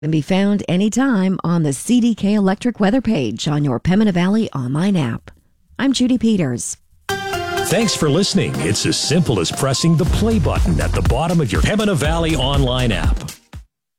Can be found anytime on the CDK Electric weather page on your Pembina Valley online app. I'm Judy Peters. Thanks for listening. It's as simple as pressing the play button at the bottom of your Pembina Valley online app.